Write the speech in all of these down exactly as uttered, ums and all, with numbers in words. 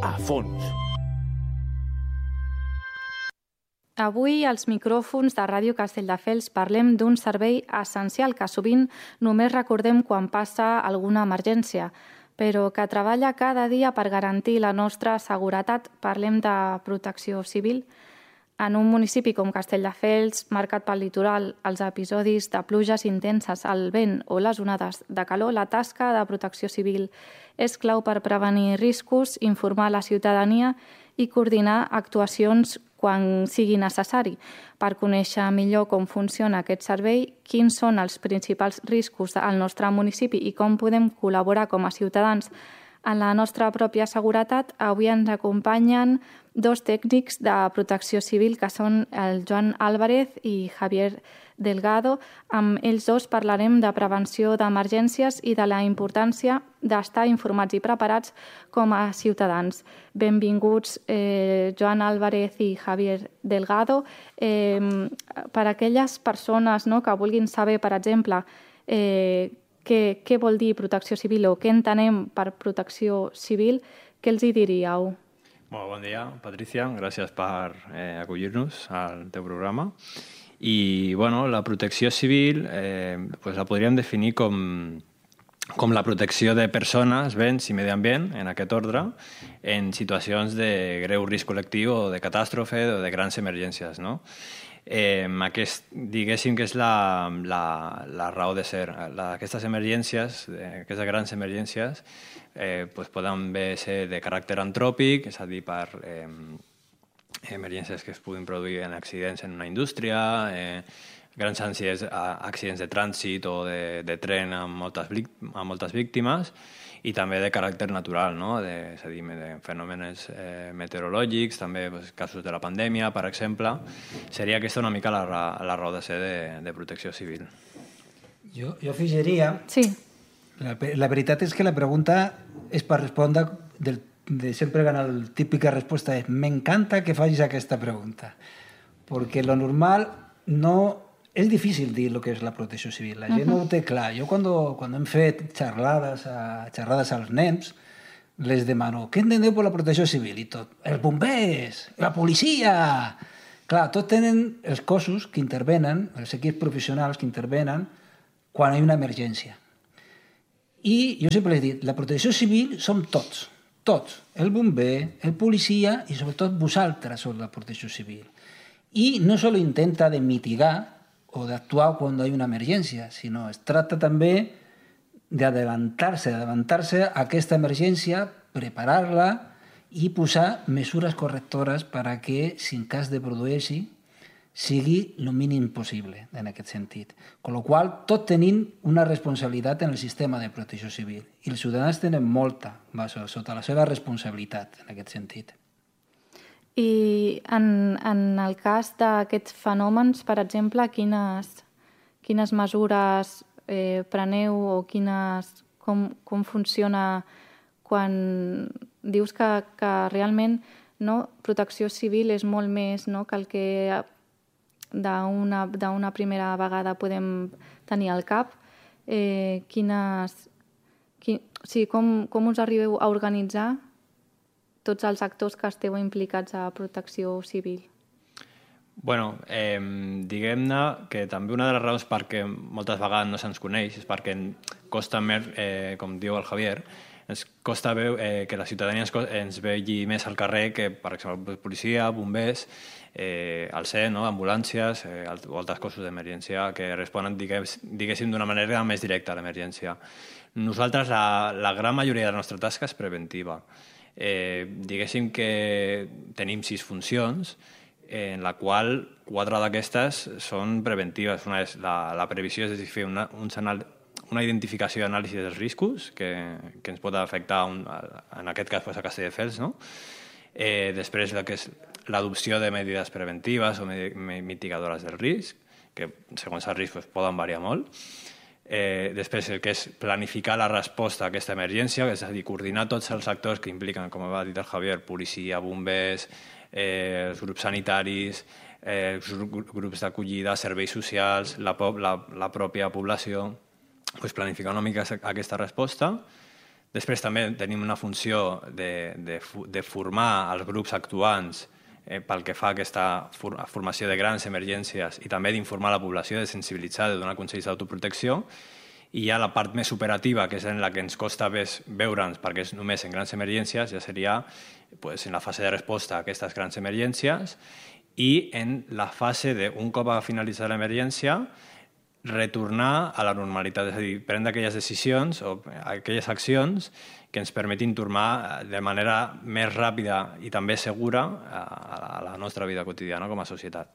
a fons. Avui, als micròfons de Ràdio Castelldefels, parlem d'un servei essencial que sovint només recordem quan passa alguna emergència, però que treballa cada dia per garantir la nostra seguretat. Parlem de protecció civil. En un municipi com Castelldefels, marcat pel litoral, els episodis de pluges intenses, el vent o les onades de calor, la tasca de protecció civil és clau per prevenir riscos, informar la ciutadania i coordinar actuacions quan sigui necessari. Per conèixer millor com funciona aquest servei, quins són els principals riscos al nostre municipi i com podem col·laborar com a ciutadans en la nostra pròpia seguretat, avui ens acompanyen dos tècnics de protecció civil que són el Joan Álvarez i Javier Delgado. Amb ells dos parlarem de prevenció d'emergències i de la importància d'estar informats i preparats com a ciutadans. Benvinguts, eh, Joan Álvarez i Javier Delgado. Eh, per a aquelles persones, no, que vulguin saber, per exemple, eh, què, què vol dir protecció civil o què entenem per protecció civil, què els hi diríeu? Molt bon dia, Patricia. Gràcies per eh, acollir-nos al teu programa. I bueno, la protecció civil eh, pues la podríem definir com, com la protecció de persones, béns i medi ambient, en aquest ordre, en situacions de greu risc col·lectiu o de catàstrofe o de grans emergències, no? Eh, aquest, diguéssim que és la, la, la raó de ser. La, aquestes emergències, aquestes grans emergències, eh, pues poden bé ser de caràcter antròpic, és a dir, per eh, emergències que es puguin produir en accidents en una indústria, eh, grans accidents, accidents de trànsit o de, de tren amb moltes, amb moltes víctimes, i també de caràcter natural, no? de, és a dir, de fenòmens eh, meteorològics, també pues, casos de la pandèmia, per exemple. Seria aquesta una mica la, la raó de ser de, de protecció civil. Jo, jo afegiria... Sí. La, la veritat és que la pregunta és per respondre del, de sempre ganar la típica resposta és m'encanta que facis aquesta pregunta, perquè lo normal no... És difícil dir el que és la protecció civil. La gent uh-huh. no ho té clar. Jo, quan, quan hem fet xerrades, a, xerrades als nens, les demano, què entendeu per la protecció civil? I tot, els bombers, la policia... Clar, tots tenen els cossos que intervenen, els equips professionals que intervenen quan hi ha una emergència. I jo sempre he dit, la protecció civil som tots, tots. El bomber, el policia i sobretot vosaltres sou la protecció civil. I no solo intenta de mitigar o d'actuar quan hi ha una emergència, sinó es tracta també d'adelantar-se, d'adelantar-se a aquesta emergència, preparar-la i posar mesures correctores per a que, si en cas de produir-s'hi, sigui el mínim possible en aquest sentit. Amb la qual cosa, tot tenim una responsabilitat en el sistema de protecció civil i els ciutadans tenen molta sota la seva responsabilitat en aquest sentit. I en, en el cas d'aquests fenòmens, per exemple, quines, quines mesures eh, preneu o quines, com, com funciona quan dius que, que realment no, protecció civil és molt més no, que el que d'una, d'una primera vegada podem tenir al cap. Eh, quines, quin, o sigui, com, com us arribeu a organitzar tots els actors que esteu implicats a protecció civil? Bueno, eh, diguem-ne que també una de les raons perquè moltes vegades no se'ns coneix és perquè costa més, eh, com diu el Javier, ens costa veure eh, que la ciutadania ens, ens vegi més al carrer que, per exemple, policia, bombers, eh, al C E, no? ambulàncies eh, o altres cossos d'emergència que responen, diguéssim, d'una manera més directa a l'emergència. Nosaltres, la, la gran majoria de la nostra tasca és preventiva. Eh, diguéssim que tenim sis funcions, eh, en la qual quatre d'aquestes són preventives. Una és la, la previsió, és a dir, fer una, un, una identificació i anàlisi dels riscos que, que ens pot afectar, un, en aquest cas, pues, a Castelldefels, no? Eh, després, la que és l'adopció de mesures preventives o mitigadores del risc, que segons el risc pues, poden variar molt. Eh, després, el que és planificar la resposta a aquesta emergència, és a dir, coordinar tots els actors que impliquen, com va dir el Javier, policia, bombers, eh, els grups sanitaris, eh, els grups d'acollida, serveis socials, la, la, la pròpia població, pues planificar una mica aquesta resposta. Després també tenim una funció de, de, de formar els grups actuants eh, pel que fa a aquesta formació de grans emergències i també d'informar la població, de sensibilitzar, de donar consells d'autoprotecció. I hi ha la part més operativa, que és en la que ens costa més veure'ns, perquè és només en grans emergències, ja seria pues, en la fase de resposta a aquestes grans emergències i en la fase de, un cop ha finalitzat l'emergència, retornar a la normalitat, és a dir, prendre aquelles decisions o aquelles accions que ens permetin tornar de manera més ràpida i també segura a la nostra vida quotidiana com a societat.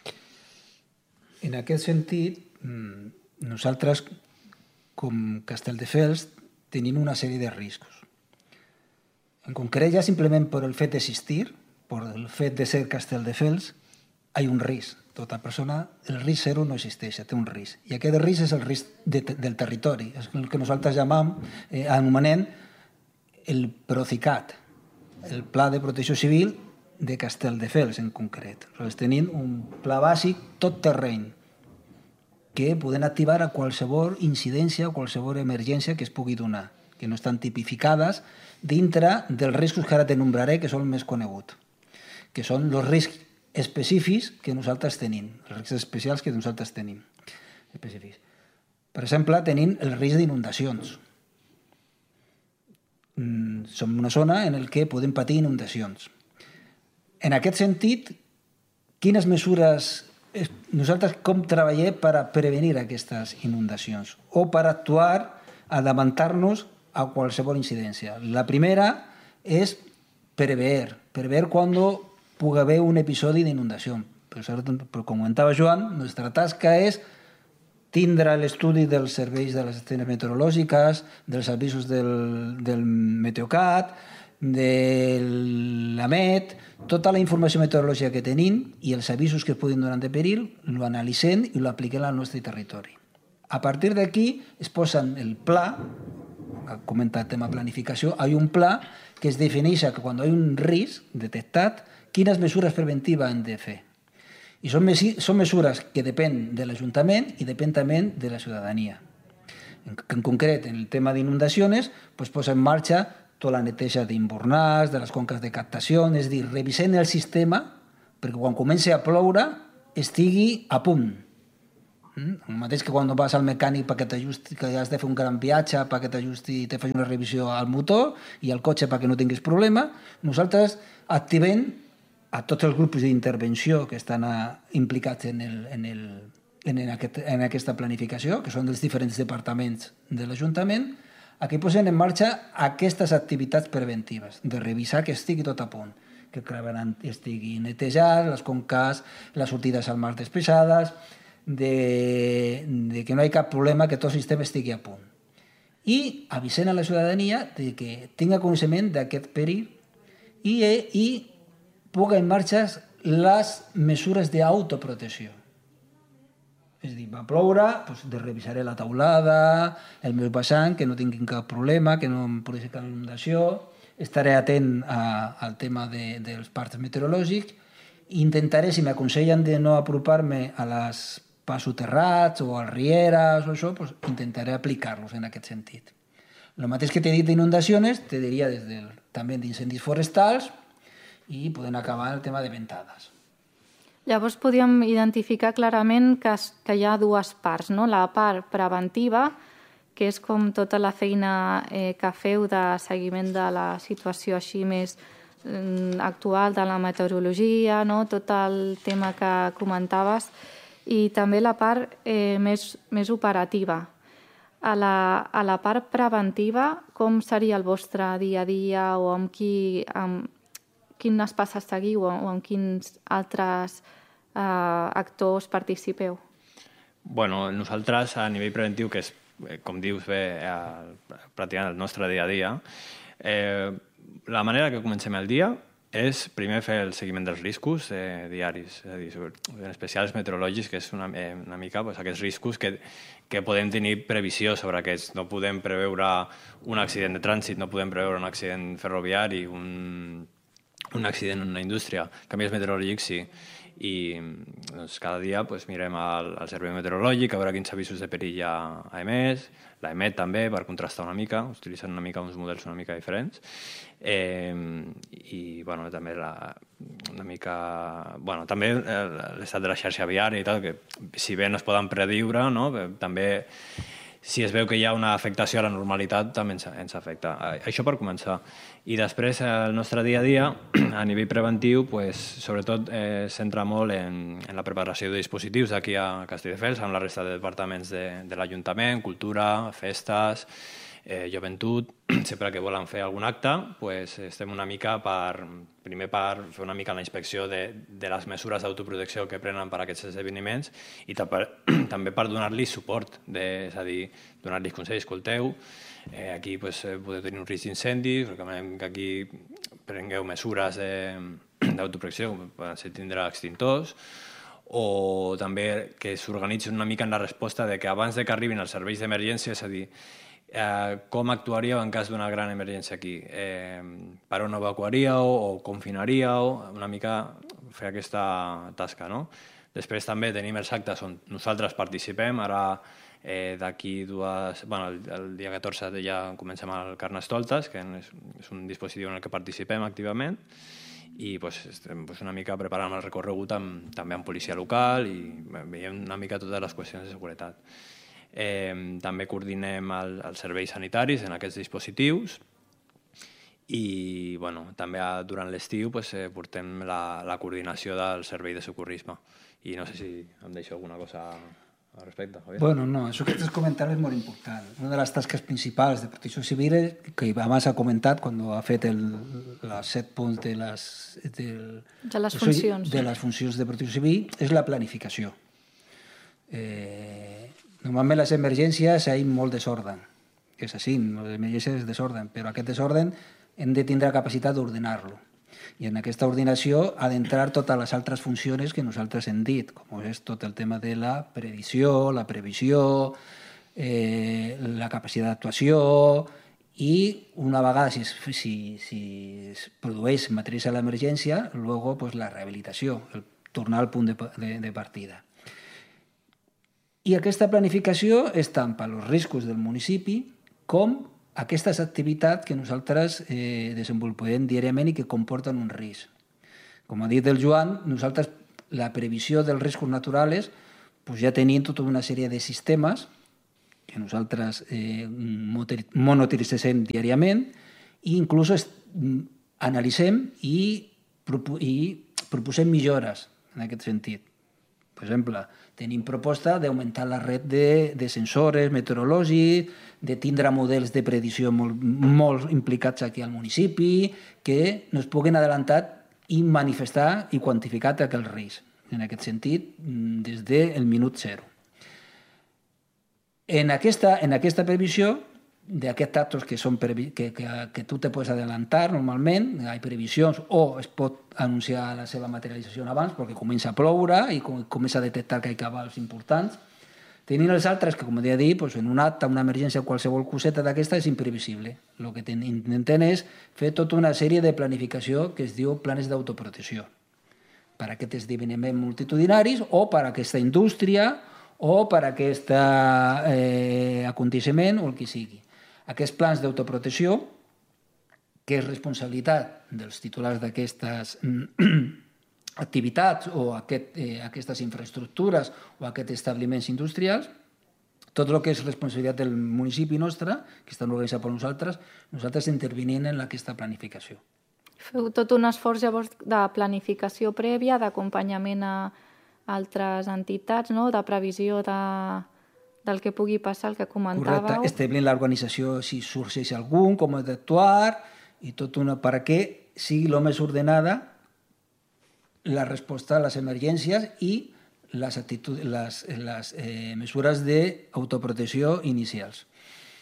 En aquest sentit, nosaltres, com Castelldefels, tenim una sèrie de riscos. En concret, ja simplement per el fet d'existir, per el fet de ser Castelldefels, hi ha un risc. Tota persona, el risc zero no existeix, té un risc. I aquest risc és el risc de, del territori, és el que nosaltres llamam, eh, anomenem el PROCICAT, el Pla de Protecció Civil de Castelldefels en concret. Nosaltres tenim un pla bàsic tot terreny que poden activar a qualsevol incidència o qualsevol emergència que es pugui donar, que no estan tipificades dintre dels riscos que ara t'enombraré, que són més coneguts, que són els riscs específics que nosaltres tenim, els riscs especials que nosaltres tenim. Específics. Per exemple, tenim el risc d'inundacions. Som una zona en la que podem patir inundacions. En aquest sentit, quines mesures nosaltres com treballem per a prevenir aquestes inundacions o per actuar, adavantar-nos a qualsevol incidència? La primera és prever, prever quan pugui haver un episodi d'inundació. Però, com comentava Joan, la nostra tasca és tindre l'estudi dels serveis de les estacions meteorològiques, dels avisos del, del Meteocat, de l'A M E T, tota la informació meteorològica que tenim i els avisos que es poden donar de perill, lo analitzem i lo apliquem al nostre territori. A partir d'aquí es posen el pla, ha comentat el tema planificació, hi ha un pla que es defineix que quan hi ha un risc detectat, quines mesures preventives hem de fer. I són, mes són mesures que depèn de l'Ajuntament i depèn també de la ciutadania. En, en concret, en el tema d'inundacions, pues, posa en marxa tota la neteja d'imbornals, de les conques de captació, és a dir, revisem el sistema perquè quan comenci a ploure estigui a punt. El mateix que quan vas al mecànic perquè t'ajusti, que has de fer un gran viatge perquè t'ajusti i te faci una revisió al motor i al cotxe perquè no tinguis problema, nosaltres activem a tots els grups d'intervenció que estan a, implicats en, el, en, el, en, aquest, en aquesta planificació, que són dels diferents departaments de l'Ajuntament, a que posen en marxa aquestes activitats preventives, de revisar que estigui tot a punt, que el clavegueram estigui netejat, les conques, les sortides al mar despejades, de, de que no hi ha cap problema, que tot el sistema estigui a punt. I avisant a la ciutadania de que tinga coneixement d'aquest perill i, i posa en marxa les mesures d'autoprotecció. És a dir, va ploure, doncs revisaré la teulada, el meu vessant, que no tinguin cap problema, que no em produeixi cap inundació, estaré atent a, al tema de, dels parcs meteorològics, i intentaré, si m'aconsellen de no apropar-me a les pas soterrats o a les rieres o això, doncs intentaré aplicar-los en aquest sentit. El mateix que t'he dit d'inundacions, te diria des del, també d'incendis forestals, i podem acabar el tema de ventades. Llavors podríem identificar clarament que, es, que hi ha dues parts, no? La part preventiva, que és com tota la feina eh, que feu de seguiment de la situació així més eh, actual de la meteorologia, no? Tot el tema que comentaves, i també la part eh, més, més operativa. A la, a la part preventiva, com seria el vostre dia a dia o amb qui... Amb, quines passes seguiu o amb quins altres eh, actors participeu? Bueno, nosaltres a nivell preventiu, que és, com dius bé, eh, pràcticament el nostre dia a dia, eh, la manera que comencem el dia és primer fer el seguiment dels riscos eh, diaris, és a dir, en especial els meteorològics, que és una, eh, una mica pues, aquests riscos que, que podem tenir previsió sobre aquests. No podem preveure un accident de trànsit, no podem preveure un accident ferroviari, un un accident en una indústria. Canvis meteorològics, sí. I doncs, cada dia doncs, mirem el, el servei meteorològic, a veure quins avisos de perill ha, ha emès, l'ha emet també per contrastar una mica, utilitzant una mica uns models una mica diferents. Eh, I bueno, també la, una mica... Bueno, també l'estat de la xarxa viària i tal, que si bé no es poden prediure, no? També si es veu que hi ha una afectació a la normalitat, també ens, ens afecta. Això per començar. I després, el nostre dia a dia, a nivell preventiu, pues, sobretot eh, centra molt en, en la preparació de dispositius d'aquí a Castelldefels, amb la resta de departaments de, de l'Ajuntament, cultura, festes, eh, joventut. Sempre que volen fer algun acte, pues, estem una mica per, primer per fer una mica la inspecció de, de les mesures d'autoprotecció que prenen per a aquests esdeveniments i també, també per donar-li suport, de, és a dir, donar-li consells, escolteu, eh, aquí pues, podeu tenir un risc d'incendi, recomanem que aquí prengueu mesures d'autoprotecció, poden ser tindre extintors, o també que s'organitzin una mica en la resposta de que abans de que arribin els serveis d'emergència, és a dir, Eh, com actuaríeu en cas d'una gran emergència aquí? Eh, per on evacuaríeu o confinaríeu? Una mica fer aquesta tasca, no? Després també tenim els actes on nosaltres participem. Ara, eh, d'aquí dues... Bueno, el, el dia catorze ja comencem el Carnestoltes, que és, és un dispositiu en el que participem activament, i pues, estem pues, una mica preparant el recorregut amb, també amb policia local i veiem una mica totes les qüestions de seguretat. Eh, també coordinem el, els serveis sanitaris en aquests dispositius i bueno, també a, durant l'estiu pues, eh, portem la, la coordinació del servei de socorrisme i no sé si em deixo alguna cosa al respecte, Javier. Bueno, no, això que estàs comentant és molt important. Una de les tasques principals de Protecció Civil, que abans ha comentat quan ha fet el, els set punts de les, del, de les funcions de les funcions de Protecció Civil, és la planificació. Eh, normalment les emergències hi ha molt desordre, és així, les emergències és desordre, però aquest desordre hem de tindre la capacitat d'ordenar-lo. I en aquesta ordenació ha d'entrar totes les altres funcions que nosaltres hem dit, com és tot el tema de la previsió, la previsió, eh, la capacitat d'actuació i una vegada si, si, si es produeix materials a l'emergència, luego, pues, la rehabilitació, el tornar al punt de, de, de partida. I aquesta planificació és tant per als riscos del municipi com aquestes activitats que nosaltres eh, desenvolupem diàriament i que comporten un risc. Com ha dit el Joan, nosaltres la previsió dels riscos naturals pues ja tenim tota una sèrie de sistemes que nosaltres eh, monitoritzem diàriament i inclús analitzem i, i proposem millores en aquest sentit. Per exemple, tenim proposta d'augmentar la red de, de sensores meteorològics, de tindre models de predicció molt, molt implicats aquí al municipi, que nos puguen adelantar i manifestar i quantificar aquell risc. En aquest sentit, des del minut zero. En aquesta, en aquesta previsió, d'aquests actes que, són previ, que, que, que tu te pots adelantar normalment, hi ha previsions o es pot anunciar la seva materialització abans perquè comença a ploure i com, comença a detectar que hi ha cabals importants. Tenint els altres que, com deia dir, doncs en un acte, una emergència, qualsevol coseta d'aquesta és imprevisible. El que intentem és fer tota una sèrie de planificació que es diu planes d'autoprotecció per a aquests esdeveniments multitudinaris o per a aquesta indústria o per a aquest eh, aconteixement o el que sigui. Aquests plans d'autoprotecció, que és responsabilitat dels titulars d'aquestes activitats o aquest, eh, aquestes infraestructures o aquests establiments industrials, tot el que és responsabilitat del municipi nostre, que estan organitzats per nosaltres, nosaltres intervenim en aquesta planificació. Feu tot un esforç llavors de planificació prèvia, d'acompanyament a altres entitats, no? De previsió de... del que pugui passar, el que comentàveu. Correcte, establint l'organització si sorgeix algun, com ha d'actuar, i tot una, per a que sigui el més ordenada la resposta a les emergències i les, actitud, les, les eh, mesures d'autoprotecció inicials.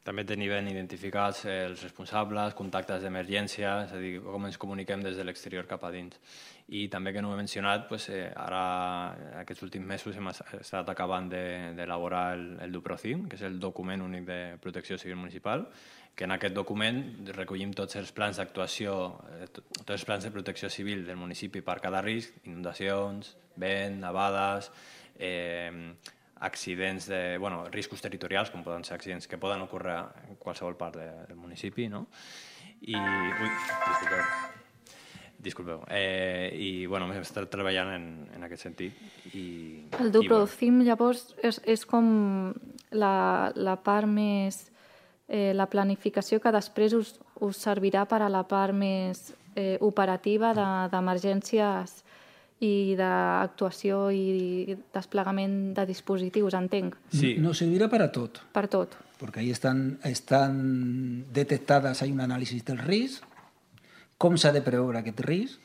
També tenim identificats els responsables, contactes d'emergència, és a dir, com ens comuniquem des de l'exterior cap a dins. I també, que no ho he mencionat, pues, eh, ara aquests últims mesos hem estat acabant d'elaborar de, el, el DUPROCIM, que és el document únic de protecció civil municipal, que en aquest document recollim tots els plans d'actuació, tots els plans de protecció civil del municipi per cada risc, inundacions, vent, nevades, eh, accidents de, bueno, riscos territorials, com poden ser accidents que poden ocórrer en qualsevol part de, del municipi, no? I, ui, disculpeu. Disculpeu. Eh, I, bueno, hem estat treballant en, en aquest sentit. I, el DUPROCIM, bueno. llavors, és, és com la, la part més... Eh, la planificació que després us, us servirà per a la part més eh, operativa d'emergències i d'actuació i desplegament de dispositius, entenc. Sí. Nos servirá para tot. Per tot. Porque ahí están, están detectadas, hay un análisis del risc, com s'ha de preveure aquest risc,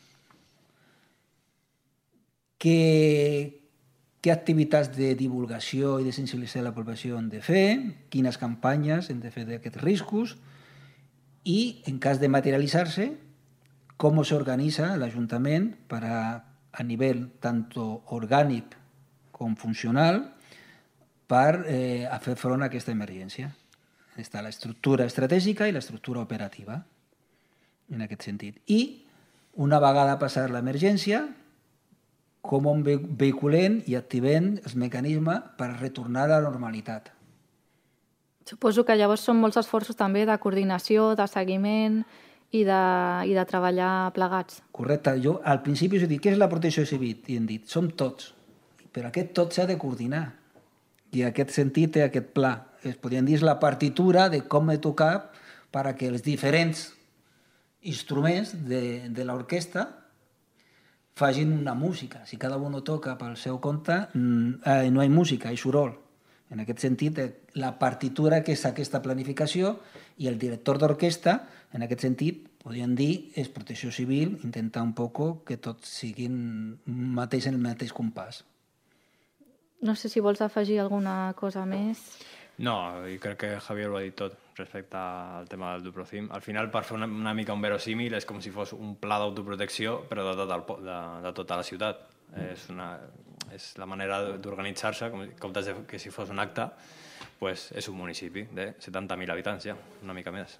què, què activitats de divulgació i de sensibilització de la població hem de fer, quines campanyes hem de fer d'aquests riscos i, en cas de materialitzar-se, com s'organitza l'Ajuntament per a a nivell tanto orgànic com funcional per eh, a fer front a aquesta emergència. Està l'estructura estratègica i l'estructura operativa, en aquest sentit. I, una vegada passar l'emergència, com on vehiculem i activem els mecanismes per retornar a la normalitat. Suposo que llavors són molts esforços també de coordinació, de seguiment i de, i de treballar plegats. Correcte. Jo al principi us he dit, què és la protecció civil? I hem dit, som tots. Però aquest tot s'ha de coordinar. I en aquest sentit té aquest pla. Es podrien dir la partitura de com he tocat perquè els diferents instruments de, de l'orquestra facin una música. Si cada un toca pel seu compte, eh, no hi ha música, hi ha soroll. En aquest sentit, la partitura que és aquesta planificació i el director d'orquestra, en aquest sentit, podríem dir, és protecció civil, intentar un poco que tots siguin mateix en el mateix compàs. No sé si vols afegir alguna cosa més. No, i crec que Javier ho ha dit tot respecte al tema del DUPROCIM. Al final, per fer una, una mica un verosímil, és com si fos un pla d'autoprotecció, però de, tot el, de, de tota la ciutat. És, una, és la manera d'organitzar-se, com, com de que si fos un acte, pues és un municipi de setanta mil habitants ja, una mica més.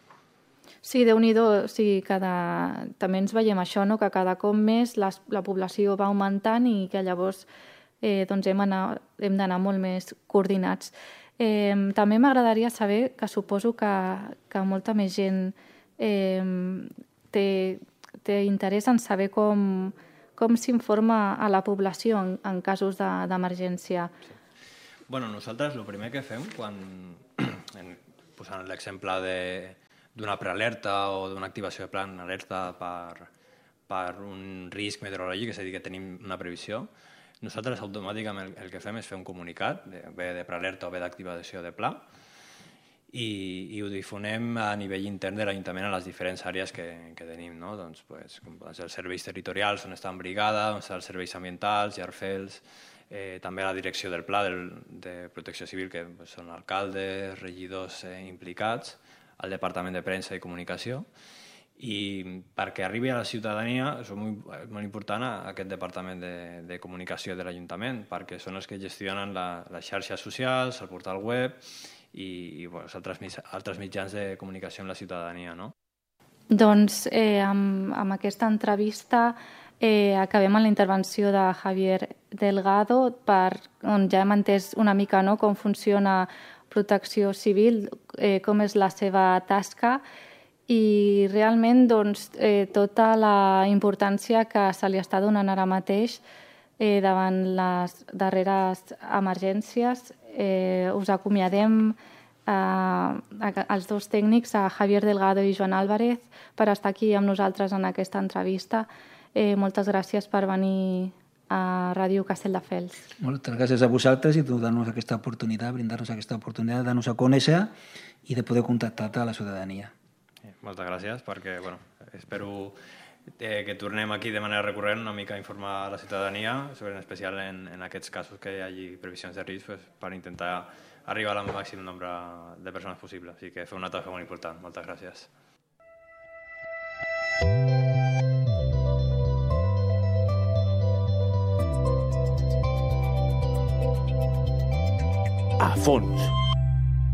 Sí, Déu-n'hi-do, o sigui, cada... també ens veiem això, no? Que cada cop més les, la població va augmentant i que llavors eh, doncs hem, anar, hem d'anar molt més coordinats. Eh, també m'agradaria saber, que suposo que, que molta més gent eh, té, té interès en saber com, com s'informa a la població en, en casos d'emergència. De, sí. Bueno, nosaltres el primer que fem, quan, en, posant l'exemple de d'una prealerta o d'una activació de plan alerta per, per un risc meteorològic, és a dir, que tenim una previsió, nosaltres automàticament el, el que fem és fer un comunicat, de, bé de prealerta o bé d'activació de pla, i, i ho difonem a nivell intern de l'Ajuntament a les diferents àrees que, que tenim, no? Doncs, pues, com poden ser els serveis territorials, on estan brigada, on estan els serveis ambientals, Jarfels, eh, també la direcció del pla del, de protecció civil, que pues, són alcaldes, regidors eh, implicats, al Departament de Premsa i Comunicació, i perquè arribi a la ciutadania és molt, molt important aquest Departament de, de Comunicació de l'Ajuntament, perquè són els que gestionen la, les xarxes socials, el portal web i, i bueno, els altres, altres mitjans de comunicació amb la ciutadania, no? Doncs eh, amb, amb aquesta entrevista eh, acabem amb la intervenció de Javier Delgado, per, on ja hem entès una mica, no?, com funciona protecció civil, eh, com és la seva tasca i realment doncs, eh, tota la importància que se li està donant ara mateix eh, davant les darreres emergències. Eh, us acomiadem eh, als dos tècnics, a Javier Delgado i Joan Álvarez, per estar aquí amb nosaltres en aquesta entrevista. Eh, moltes gràcies per venir a Ràdio Castelldefels. Moltes gràcies a vosaltres i donar-nos aquesta oportunitat, brindar-nos aquesta oportunitat de dar-nos a conèixer i de poder contactar a la ciutadania. Moltes gràcies, perquè bueno, espero eh, que tornem aquí de manera recurrent una mica a informar la ciutadania, en especial en, en aquests casos que hi hagi previsions de risc, pues, per intentar arribar al màxim nombre de persones possible. Així que feu una tasca molt important. Moltes gràcies. A fons.